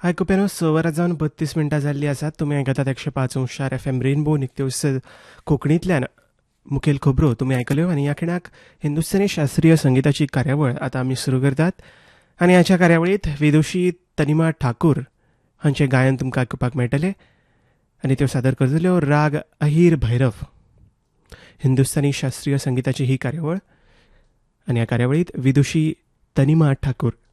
आयकुप्यानो 6:32 जाल्ली आसात. तुमी आयकतात 105.4 FM रेनबो नित्योस कोंकणींतल्यान मुखेल खबरो तुमी आयकल्यो आनी ह्या खिणाक हिंदुस्थानी शास्त्रीय संगीताची कार्यावळ आतां आमी सुरू करतात. आनी ह्याच्या कार्यावळींत विदुशी तनिमा ठाकूर हांचें गायन तुमकां आयकुपाक मेळटलें आनी त्यो सादर करतल्यो राग अहीर भैरव. हिंदुस्थानी शास्त्रीय संगीताची ही कार्यावळ आनी ह्या कार्यावळींत विदुशी तनिमा ठाकूर